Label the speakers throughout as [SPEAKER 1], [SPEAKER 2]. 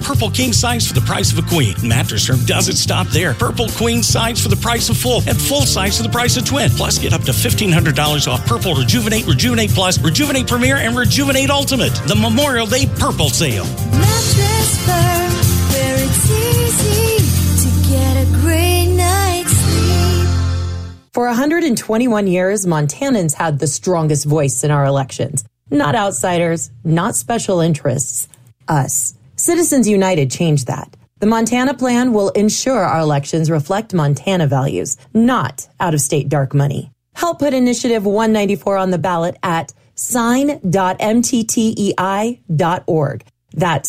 [SPEAKER 1] Purple king size for the price of a queen. Mattress Firm doesn't stop there. Purple queen size for the price of full, and full size for the price of twin. Plus, get up to $1,500 off Purple Rejuvenate, Rejuvenate Plus, Rejuvenate Premier, and Rejuvenate Ultimate. The Memorial Day Purple Sale.
[SPEAKER 2] Mattress Firm, where it's easy to get a great night's sleep.
[SPEAKER 3] For 121 years, Montanans had the strongest voice in our elections. Not outsiders, not special interests, us. Citizens United changed that. The Montana Plan will ensure our elections reflect Montana values, not out-of-state dark money. Help put Initiative 194 on the ballot at sign.mttei.org. That's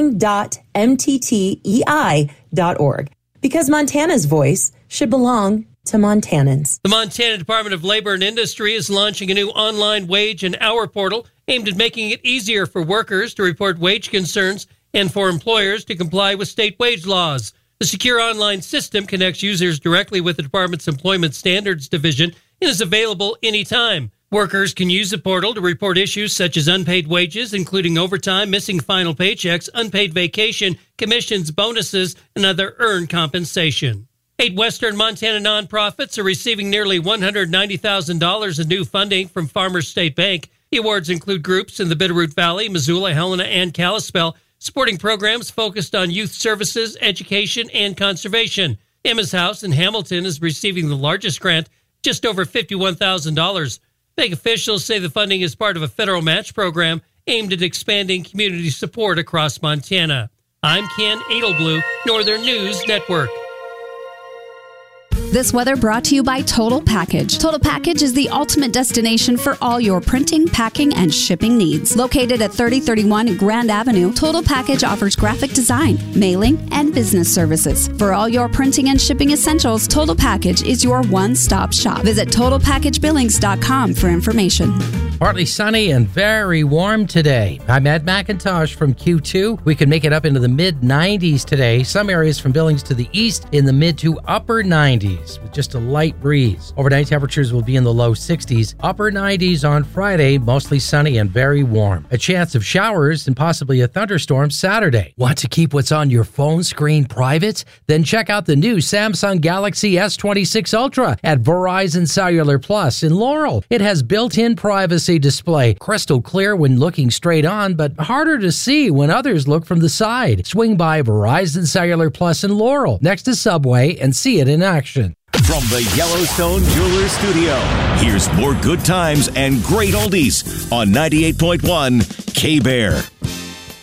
[SPEAKER 3] sign.mttei.org. Because Montana's voice should belong to Montanans.
[SPEAKER 4] The Montana Department of Labor and Industry is launching a new online wage and hour portal aimed at making it easier for workers to report wage concerns and for employers to comply with state wage laws. The secure online system connects users directly with the department's Employment Standards Division and is available anytime. Workers can use the portal to report issues such as unpaid wages, including overtime, missing final paychecks, unpaid vacation, commissions, bonuses, and other earned compensation. 8 Western Montana nonprofits are receiving nearly $190,000 in new funding from Farmers State Bank. The awards include groups in the Bitterroot Valley, Missoula, Helena, and Kalispell, supporting programs focused on youth services, education, and conservation. Emma's House in Hamilton is receiving the largest grant, just over $51,000. Bank officials say the funding is part of a federal match program aimed at expanding community support across Montana. I'm Ken Edelblue, Northern News Network.
[SPEAKER 5] This weather brought to you by Total Package. Total Package is the ultimate destination for all your printing, packing, and shipping needs. Located at 3031 Grand Avenue, Total Package offers graphic design, mailing, and business services. For all your printing and shipping essentials, Total Package is your one-stop shop. Visit TotalPackageBillings.com for information.
[SPEAKER 6] Partly sunny and very warm today. I'm Ed McIntosh from Q2. We can make it up into the mid-90s today. Some areas from Billings to the east in the mid to upper 90s with just a light breeze. Overnight temperatures will be in the low 60s. Upper 90s on Friday, mostly sunny and very warm. A chance of showers and possibly a thunderstorm Saturday. Want to keep what's on your phone screen private? Then check out the new Samsung Galaxy S26 Ultra at Verizon Cellular Plus in Laurel. It has built-in privacy display, crystal clear when looking straight on, but harder to see when others look from the side. Swing by Verizon Cellular Plus in Laurel, next to Subway, and see it in action.
[SPEAKER 7] From the Yellowstone Jewelers Studio, here's more good times and great oldies on 98.1 K-Bear.